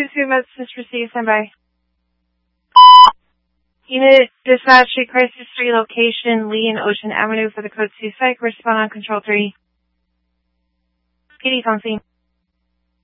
222 message received. Stand by. Unit dispatch to crisis 3 location, Lee and Ocean Avenue for the code 2 psych. Respond on control 3. PD phone scene.